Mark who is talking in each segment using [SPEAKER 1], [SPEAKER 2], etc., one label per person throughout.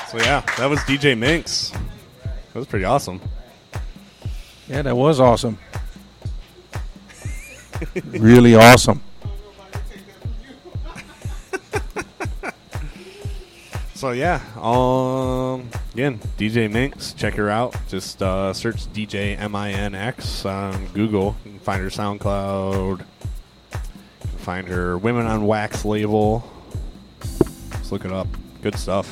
[SPEAKER 1] So yeah, that was DJ Minx. That was pretty awesome.
[SPEAKER 2] Yeah, that was awesome. Really awesome.
[SPEAKER 1] So yeah, again, DJ Minx, check her out. Just search DJ MINX on Google. You can find her SoundCloud. You can find her Women on Wax label. Just look it up. Good stuff.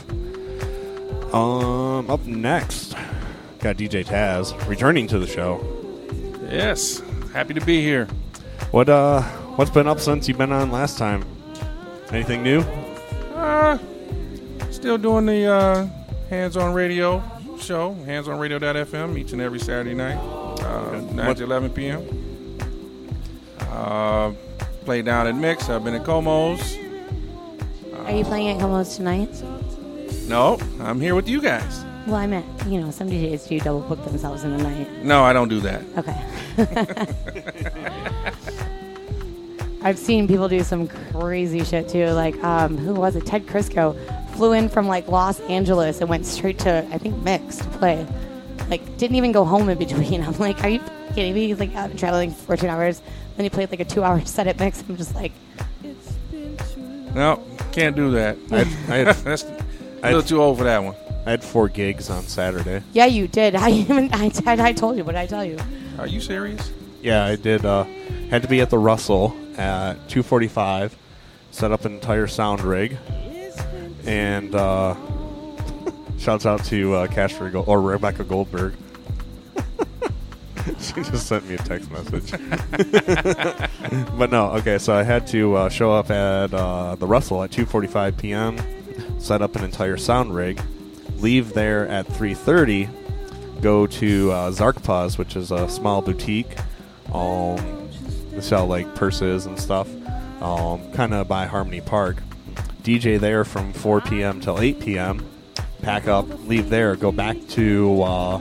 [SPEAKER 1] Up next, got DJ Taz returning to the show.
[SPEAKER 2] Yes, happy to be here.
[SPEAKER 1] What's been up since you've been on last time? Anything new?
[SPEAKER 2] Still doing the Hands-On Radio show, handsonradio.fm, each and every Saturday night, 9 to 11 p.m. Play down at Mix. I've been at Como's.
[SPEAKER 3] Are you playing at Como's tonight?
[SPEAKER 2] No, I'm here with you guys.
[SPEAKER 3] Well, I meant, some DJs do double book themselves in the night.
[SPEAKER 2] No, I don't do that.
[SPEAKER 3] Okay. I've seen people do some crazy shit too. Like, who was it? Ted Crisco flew in from like Los Angeles and went straight to, I think, Mix to play. Like, didn't even go home in between. I'm like, are you kidding me? He's like, I've been traveling 14 hours. Then he played like a 2-hour set at Mix. I'm just like,
[SPEAKER 2] no, can't do that. That's a little too old for that one.
[SPEAKER 1] I had 4 gigs on Saturday.
[SPEAKER 3] yeah, you did. I told you. What did I tell you?
[SPEAKER 2] Are you serious?
[SPEAKER 1] Yeah, I did. Had to be at the Russell at 2:45. Set up an entire sound rig, and shouts out to Rebecca Goldberg. She just sent me a text message. But no, okay. So I had to show up at the Russell at 2:45 p.m. Set up an entire sound rig. Leave there at 3:30. Go to Zarkpaz, which is a small boutique. They sell like purses and stuff, kind of by Harmony Park. DJ there from 4 p.m. till 8 p.m. Pack up, leave there, go back to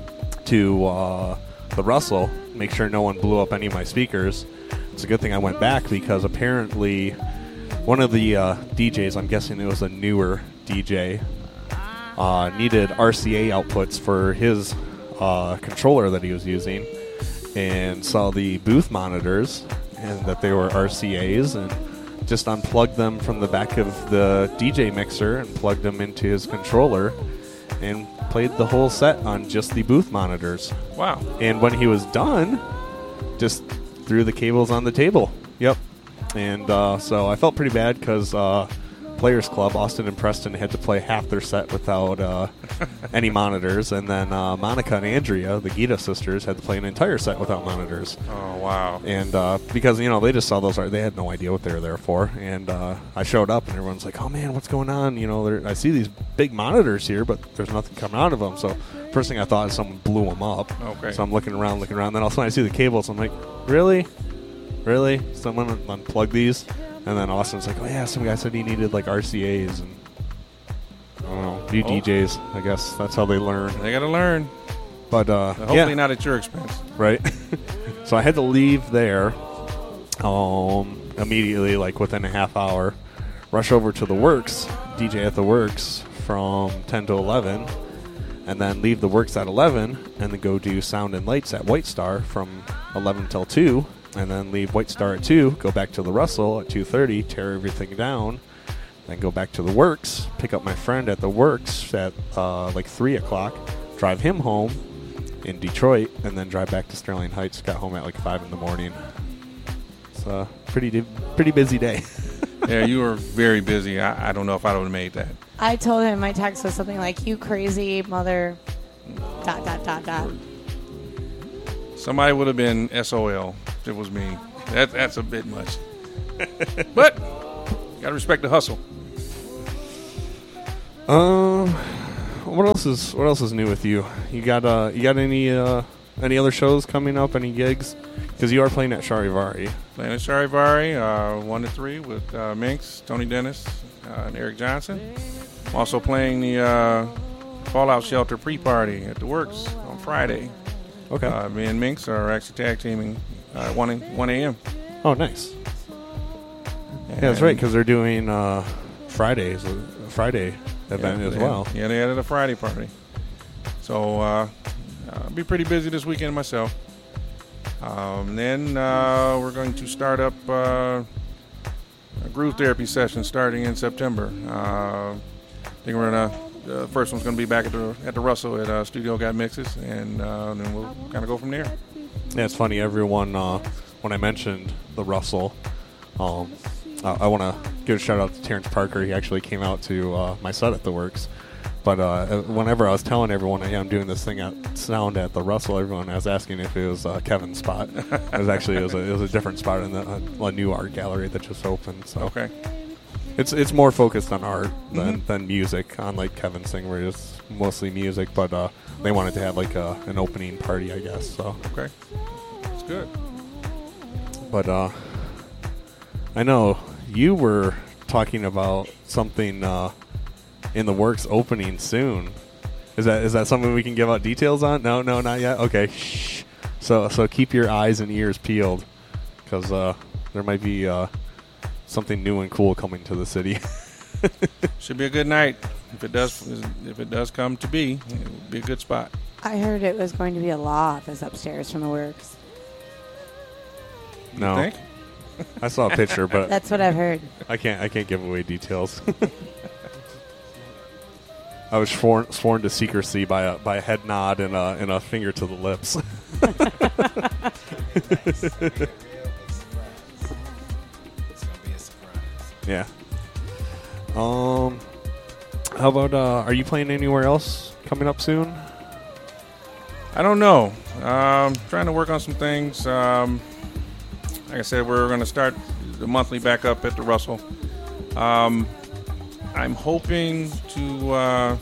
[SPEAKER 1] the Russell. Make sure no one blew up any of my speakers. It's a good thing I went back because apparently one of the DJs, I'm guessing it was a newer DJ, needed RCA outputs for his controller that he was using. And saw the booth monitors and that they were RCAs and just unplugged them from the back of the DJ mixer and plugged them into his controller and played the whole set on just the booth monitors.
[SPEAKER 2] Wow.
[SPEAKER 1] And when he was done, just threw the cables on the table. Yep. And so I felt pretty bad because Players Club, Austin and Preston, had to play half their set without any monitors, and then Monica and Andrea, the Gita sisters, had to play an entire set without monitors.
[SPEAKER 2] Oh, wow.
[SPEAKER 1] And because, they just saw those, they had no idea what they were there for, and I showed up, and everyone's like, oh, man, what's going on? I see these big monitors here, but there's nothing coming out of them. So first thing I thought is someone blew them up.
[SPEAKER 2] Okay.
[SPEAKER 1] So I'm looking around, then all of a sudden I see the cables. I'm like, really? Someone unplugged these? And then Austin's like, oh, yeah, some guy said he needed, like, RCAs. And I don't know, new DJs, I guess. That's how they learn.
[SPEAKER 2] They got to learn.
[SPEAKER 1] But,
[SPEAKER 2] hopefully not at your expense.
[SPEAKER 1] Right. So I had to leave there immediately, like, within a half hour. Rush over to the Works, DJ at the Works from 10 to 11. And then leave the Works at 11. And then go do Sound and Lights at White Star from 11 till 2. And then leave White Star at 2, go back to the Russell at 2:30, tear everything down, then go back to the Works, pick up my friend at the Works at like 3 o'clock, drive him home in Detroit, and then drive back to Sterling Heights. Got home at like 5 in the morning. It's a pretty busy day.
[SPEAKER 2] Yeah, you were very busy. I don't know if I would have made that.
[SPEAKER 3] I told him my text was something like, you crazy mother, ...
[SPEAKER 2] Somebody would have been SOL if it was me. That's a bit much. But gotta respect the hustle.
[SPEAKER 1] What else is new with you? You got any other shows coming up? Any gigs? Because you are playing at Charivari.
[SPEAKER 2] Playing at Charivari, 1 to 3 with Minx, Tony Dennis, and Eric Johnson. I'm also playing the Fallout Shelter pre-party at the Works on Friday.
[SPEAKER 1] Okay.
[SPEAKER 2] Me and Minx are actually tag teaming 1 a.m.
[SPEAKER 1] Oh, nice. Yeah, that's right, because they're doing Friday event as well.
[SPEAKER 2] Yeah, they added a Friday party. So I'll be pretty busy this weekend myself. Then we're going to start up a groove therapy session starting in September. I think the first one's going to be back at the Russell at Studio Got Mixes, and then we'll kind of go from there.
[SPEAKER 1] Yeah, it's funny. Everyone, when I mentioned the Russell, I want to give a shout out to Terrence Parker. He actually came out to my set at the Works. But whenever I was telling everyone, hey, I'm doing this thing at Sound at the Russell, everyone was asking if it was Kevin's spot. It was a different spot in a new art gallery that just opened. So
[SPEAKER 2] okay,
[SPEAKER 1] it's more focused on art than music, unlike Kevin's thing where it's mostly music. But they wanted to have like an opening party, I guess. So
[SPEAKER 2] okay, that's good.
[SPEAKER 1] But I know you were talking about something in the works opening soon. Is that something we can give out details on? No, not yet. Okay, shh. So keep your eyes and ears peeled, because there might be something new and cool coming to the city.
[SPEAKER 2] Should be a good night. If it does come to be, it'll be a good spot.
[SPEAKER 3] I heard it was going to be a law office upstairs from the Works.
[SPEAKER 1] No,
[SPEAKER 2] You think?
[SPEAKER 1] I saw a picture, but
[SPEAKER 3] That's what I've heard.
[SPEAKER 1] I can't give away details. I was sworn to secrecy by a head nod and a finger to the lips. Yeah. How about are you playing anywhere else coming up soon?
[SPEAKER 2] I don't know. Trying to work on some things. Like I said, we're going to start the monthly back up at the Russell. I'm hoping to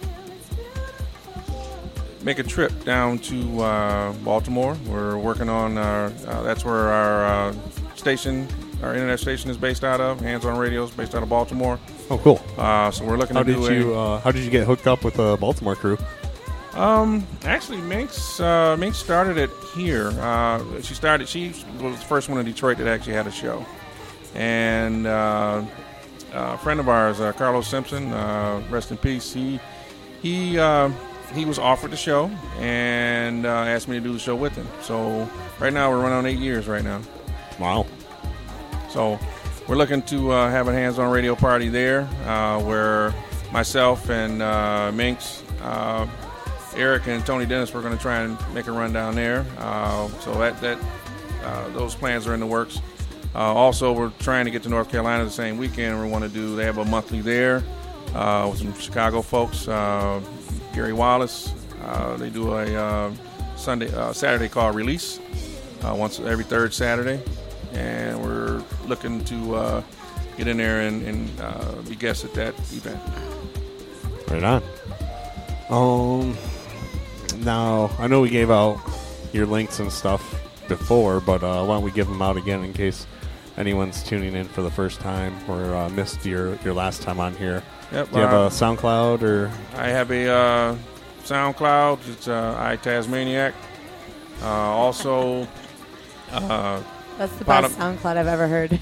[SPEAKER 2] make a trip down to Baltimore. We're working on that's where our internet station is based out of. Hands On Radio is based out of Baltimore.
[SPEAKER 1] Oh, cool.
[SPEAKER 2] So we're looking to do
[SPEAKER 1] how did you get hooked up with the Baltimore crew?
[SPEAKER 2] Actually, Minx started it here. She was the first one in Detroit that actually had a show, and a friend of ours, Carlos Simpson, rest in peace. He was offered the show and asked me to do the show with him. So right now we're running on 8 years right now.
[SPEAKER 1] Wow.
[SPEAKER 2] So we're looking to have a hands-on radio party there, where myself and Minx, Eric and Tony Dennis, we're going to try and make a run down there. So those plans are in the works. Also, we're trying to get to North Carolina the same weekend. They have a monthly there with some Chicago folks. Gary Wallace, they do a Saturday called Release, once every third Saturday. And we're looking to get in there and be guests at that event.
[SPEAKER 1] Right on. Now, I know we gave out your links and stuff before, but why don't we give them out again in case anyone's tuning in for the first time or missed your last time on here.
[SPEAKER 2] Yep,
[SPEAKER 1] do you have a SoundCloud? Or
[SPEAKER 2] I have a SoundCloud. It's iTasmaniac. Also,
[SPEAKER 3] That's the best SoundCloud I've ever heard.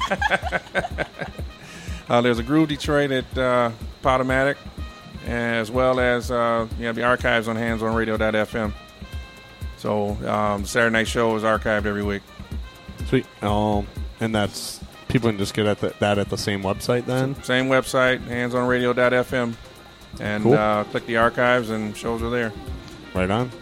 [SPEAKER 2] There's a Groove Detroit at Podomatic, as well as the archives on handsonradio.fm. So the Saturday night show is archived every week.
[SPEAKER 1] Sweet. And that's people can just get at that at the same website then?
[SPEAKER 2] Same website, handsonradio.fm. And cool. Click the archives and shows are there.
[SPEAKER 1] Right on.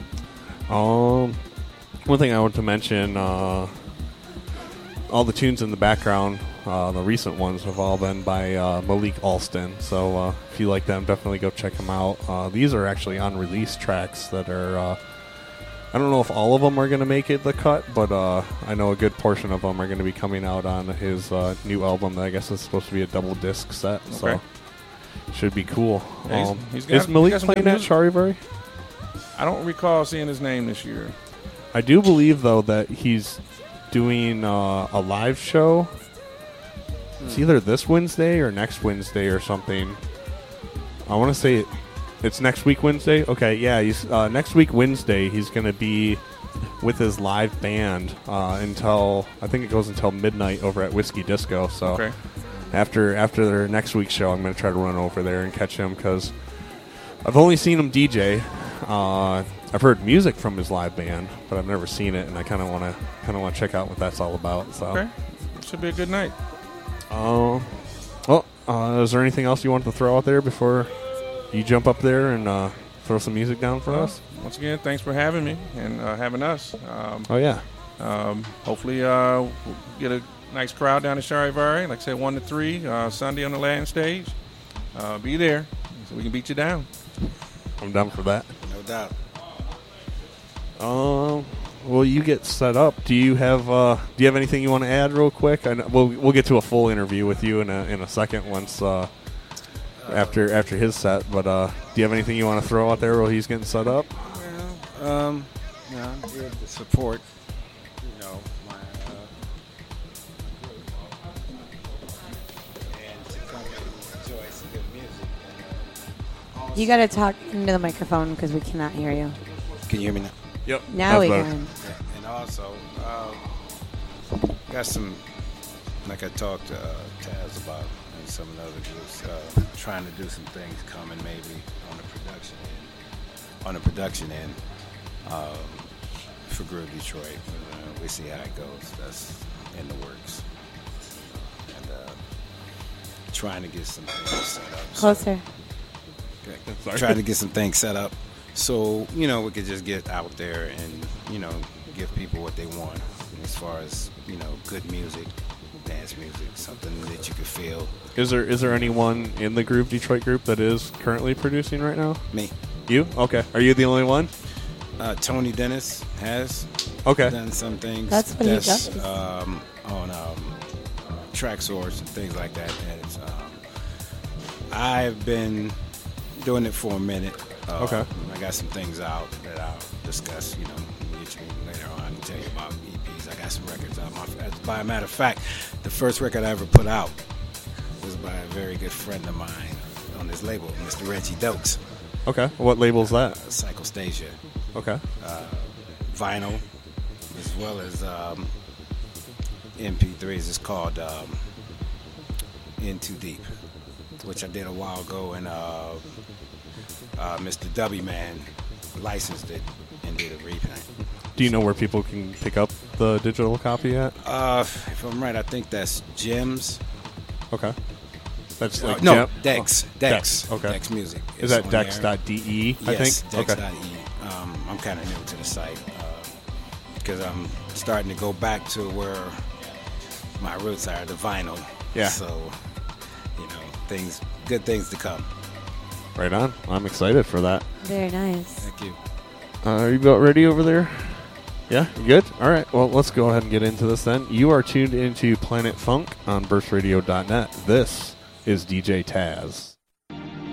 [SPEAKER 1] One thing I want to mention, all the tunes in the background, the recent ones have all been by Malik Alston. So if you like them, definitely go check them out. These are actually unreleased tracks that are... I don't know if all of them are going to make it the cut, but I know a good portion of them are going to be coming out on his new album that I guess is supposed to be a double disc set. Okay. So should be cool.
[SPEAKER 2] Yeah,
[SPEAKER 1] is Malik playing at Charivari?
[SPEAKER 2] I don't recall seeing his name this year.
[SPEAKER 1] I do believe, though, that he's doing a live show. It's either this Wednesday or next Wednesday or something. I want to say it's next week Wednesday. Okay, yeah. He's next week Wednesday. He's going to be with his live band until I think it goes until midnight over at Whiskey Disco. So after their next week's show, I'm going to try to run over there and catch him because I've only seen him DJ. I've heard music from his live band, but I've never seen it, and I kind of want to check out what that's all about. So.
[SPEAKER 2] Okay, should be a good night.
[SPEAKER 1] Is there anything else you want to throw out there before you jump up there and throw some music down for us?
[SPEAKER 2] Once again, thanks for having me and having us. Hopefully we'll get a nice crowd down at Charivari. Like I said, 1 to 3 Sunday on the land stage. Be there so we can beat you down.
[SPEAKER 1] I'm down for that.
[SPEAKER 4] No doubt.
[SPEAKER 1] Well, you get set up. Do you have anything you want to add real quick? I know, we'll get to a full interview with you in a second once after his set. But do you have anything you want to throw out there while he's getting set up?
[SPEAKER 4] Well, I'm here to support, my and to come and enjoy some good music.
[SPEAKER 3] You got to talk into the microphone because we cannot hear you.
[SPEAKER 4] Can you hear me now?
[SPEAKER 1] Yep.
[SPEAKER 3] Now we
[SPEAKER 1] better.
[SPEAKER 3] can.
[SPEAKER 4] Yeah, and also, got some, like I talked to Taz about and some of the other groups, trying to do some things coming maybe on the production end for Groove Detroit. We see how it goes. That's in the works. And trying to get some things set up.
[SPEAKER 3] Closer.
[SPEAKER 4] Okay. Trying to get some things set up so, we could just get out there and, give people what they want as far as, good music, dance music, something that you could feel.
[SPEAKER 1] Is there anyone in the Groove Detroit group that is currently producing right now?
[SPEAKER 4] Me.
[SPEAKER 1] You? Okay. Are you the only one?
[SPEAKER 4] Tony Dennis has done some things.
[SPEAKER 3] That's what he does.
[SPEAKER 4] On track source and things like that. And it's, I've been doing it for a minute.
[SPEAKER 1] Okay.
[SPEAKER 4] I got some things out that I'll discuss, later on. I can tell you about EPs. I got some records out. By a matter of fact, the first record I ever put out was by a very good friend of mine on this label, Mr. Reggie Dokes.
[SPEAKER 1] Okay. What label is that?
[SPEAKER 4] Psychostasia.
[SPEAKER 1] Okay.
[SPEAKER 4] Vinyl, as well as MP3s. It's called In Too Deep, which I did a while ago, and Mr. W Man licensed it and did a reprint.
[SPEAKER 1] Do you know where people can pick up the digital copy at?
[SPEAKER 4] If I'm right, I think that's Gems.
[SPEAKER 1] Okay. That's like
[SPEAKER 4] no, Dex.
[SPEAKER 1] Oh,
[SPEAKER 4] Dex.
[SPEAKER 1] Okay.
[SPEAKER 4] Dex Music.
[SPEAKER 1] Is that dex.de, I
[SPEAKER 4] yes,
[SPEAKER 1] think?
[SPEAKER 4] Dex.de.
[SPEAKER 1] Okay.
[SPEAKER 4] I'm kind of new to the site because I'm starting to go back to where my roots are, the vinyl.
[SPEAKER 1] Yeah.
[SPEAKER 4] So, good things to come.
[SPEAKER 1] Right on. I'm excited for that.
[SPEAKER 3] Very nice.
[SPEAKER 4] Thank you.
[SPEAKER 1] Are you about ready over there? Yeah? You good? All right. Well, let's go ahead and get into this then. You are tuned into Planet Funk on burstradio.net. This is DJ Taz.